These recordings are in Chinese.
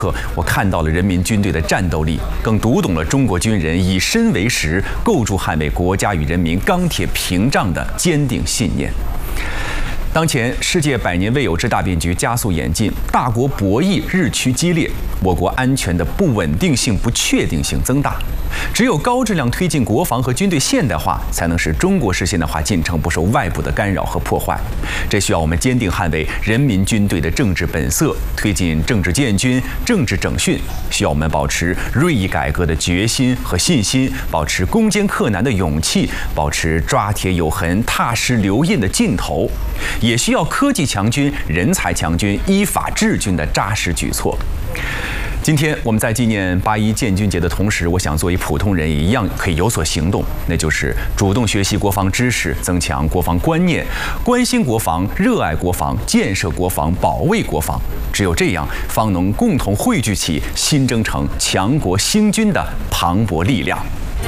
我看到了人民军队的战斗力，更读懂了中国军人以身为石，构筑捍卫国家与人民钢铁屏障的坚定信念。当前世界100年未有之大变局加速演进，大国博弈日趋激烈，我国安全的不稳定性、不确定性增大。只有高质量推进国防和军队现代化，才能使中国式现代化进程不受外部的干扰和破坏。这需要我们坚定捍卫人民军队的政治本色，推进政治建军、政治整训；需要我们保持锐意改革的决心和信心，保持攻坚克难的勇气，保持抓铁有痕、踏实留印的劲头；也需要科技强军、人才强军、依法治军的扎实举措。今天我们在纪念8·1建军节的同时，我想作为普通人也一样可以有所行动，那就是主动学习国防知识，增强国防观念，关心国防、热爱国防、建设国防、保卫国防。只有这样，方能共同汇聚起新征程、强国兴军的磅礴力量。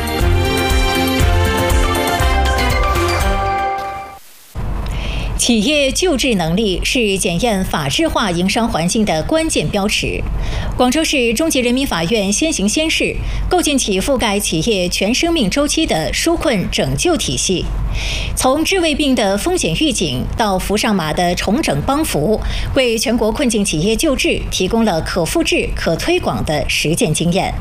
企业救治能力是检验法治化营商环境的关键标尺。广州市中级人民法院先行先试，构建起覆盖企业全生命周期的纾困拯救体系。从治未病的风险预警到扶上马的重整帮扶，为全国困境企业救治提供了可复制、可推广的实践经验。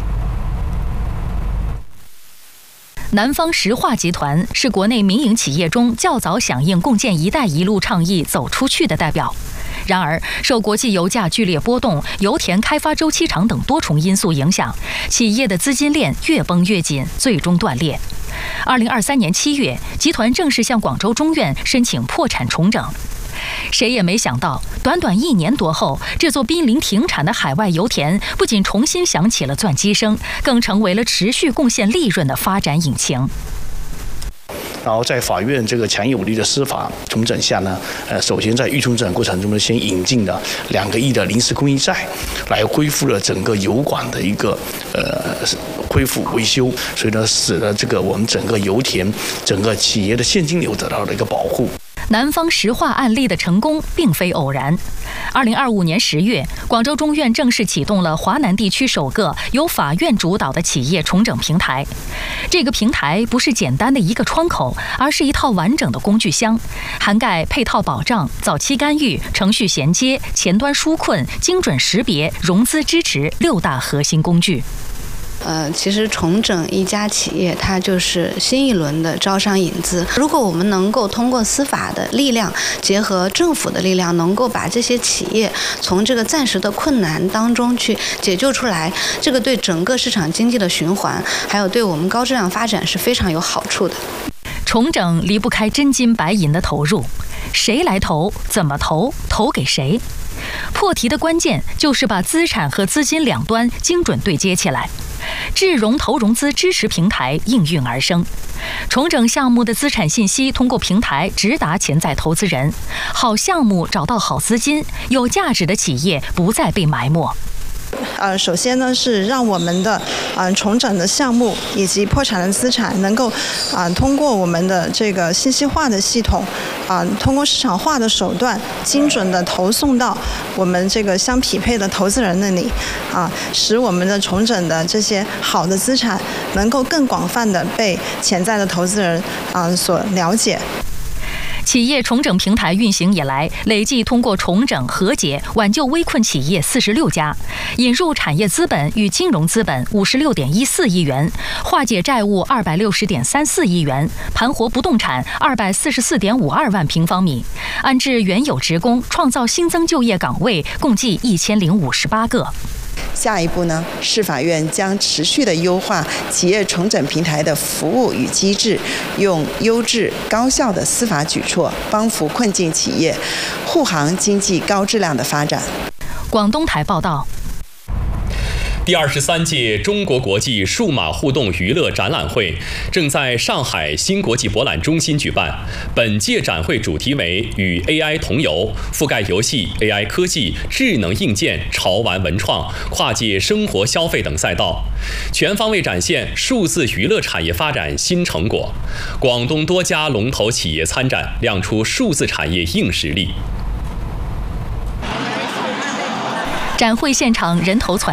南方石化集团是国内民营企业中较早响应共建“一带一路”倡议走出去的代表。然而，受国际油价剧烈波动、油田开发周期长等多重因素影响，企业的资金链越绷越紧，最终断裂。2023年7月，集团正式向广州中院申请破产重整。谁也没想到，短短1年多后，这座濒临停产的海外油田不仅重新响起了钻机声，更成为了持续贡献利润的发展引擎。 然后在法院这个强有力的司法重整下呢，首先在预重整过程中呢，先引进了2个亿的临时公益债，来恢复了整个油管的一个恢复维修，所以呢，使得这个我们整个油田、整个企业的现金流得到了一个保护。 南方石化案例的成功并非偶然。2025年10月，广州中院正式启动了华南地区首个由法院主导的企业重整平台。这个平台不是简单的一个窗口，而是一套完整的工具箱，涵盖配套保障、早期干预、程序衔接、前端纾困、精准识别、融资支持6大核心工具。 其实重整一家企业，它就是新一轮的招商引资。如果我们能够通过司法的力量，结合政府的力量，能够把这些企业从这个暂时的困难当中去解救出来，这个对整个市场经济的循环，还有对我们高质量发展是非常有好处的。 重整离不开真金白银的投入，谁来投？怎么投？投给谁？破题的关键就是把资产和资金两端精准对接起来。智融投融资支持平台应运而生，重整项目的资产信息通过平台直达潜在投资人，好项目找到好资金，有价值的企业不再被埋没。 首先呢是让我们的重整的项目以及破产的资产能够通过我们的这个信息化的系统通过市场化的手段精准的投送到我们这个相匹配的投资人那里使我们的重整的这些好的资产能够更广泛的被潜在的投资人所了解。 企业重整平台运行以来，累计通过重整、和解挽救危困企业46家，引入产业资本与金融资本56.14亿元，化解债务260.34亿元，盘活不动产244.52万平方米，安置原有职工，创造新增就业岗位共计1058个。 下一步呢，市法院将持续的优化企业重整平台的服务与机制，用优质高效的司法举措帮扶困境企业，护航经济高质量的发展。 广东台报道。 第23届中国国际数码互动娱乐展览会正在上海新国际博览中心举办。本届展会主题为“与 AI 同游”，覆盖游戏、AI 科技、智能硬件、潮玩文创、跨界生活消费等赛道，全方位展现数字娱乐产业发展新成果。广东多家龙头企业参展，亮出数字产业硬实力。 展会现场人头攒